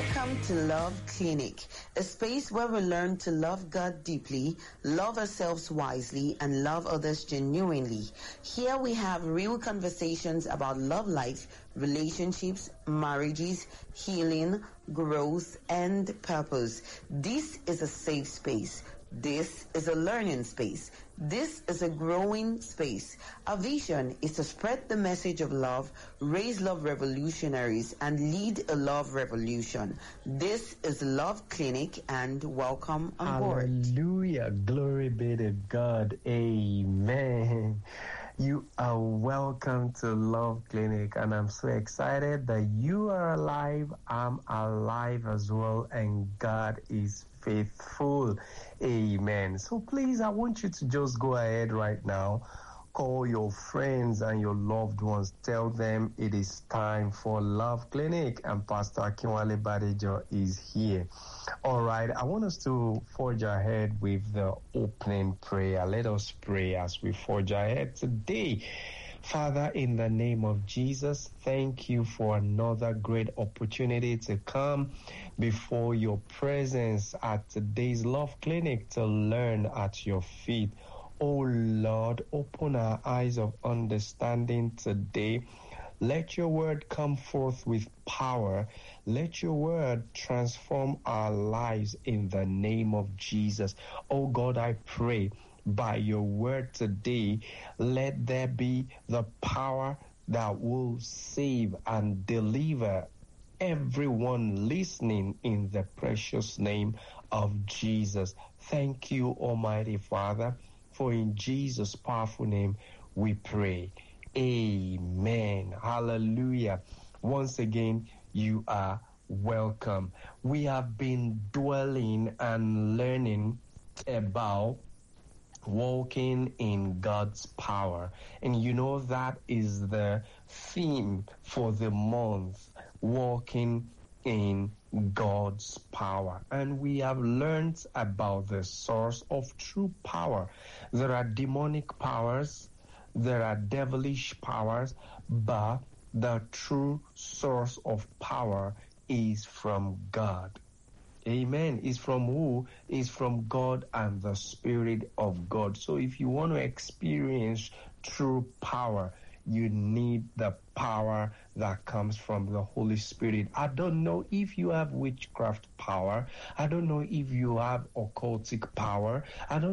Welcome to Love Clinic, a space where we learn to love God deeply, love ourselves wisely, and love others genuinely. Here we have real conversations about love life, relationships, marriages, healing, growth, and purpose. This is a safe space. This is a learning space. This is a growing space. Our vision is to spread the message of love, raise love revolutionaries, and lead a love revolution. This is Love Clinic, and welcome on board. Hallelujah. Glory be to God. Amen. You are welcome to Love Clinic, and I'm so excited that you are alive. I'm alive as well, and God is faithful. Amen. So please, I want you to just go ahead right now. Call your friends and your loved ones. Tell them it is time for Love Clinic, and Pastor Akinwale Badejo is here. All right, I want us to forge ahead with the opening prayer. Let us pray as we forge ahead today. Father, in the name of Jesus, thank you for another great opportunity to come before your presence at today's Love Clinic to learn at your feet. Oh Lord, open our eyes of understanding today. Let your word come forth with power. Let your word transform our lives in the name of Jesus. Oh God, I pray by your word today, let there be the power that will save and deliver everyone listening in the precious name of Jesus. Thank you, Almighty Father, for in Jesus' powerful name we pray. Amen. Hallelujah. Once again, you are welcome. We have been dwelling and learning about walking in God's power. And you know that is the theme for the month, walking in God's power. And we have learned about the source of true power. There are demonic powers, there are devilish powers, but the true source of power is from God. Amen. Is from who? Is from God and the Spirit of God. So if you want to experience true power, you need the power that comes from the Holy Spirit. I don't know if you have witchcraft power. I don't know if you have occultic power. I don't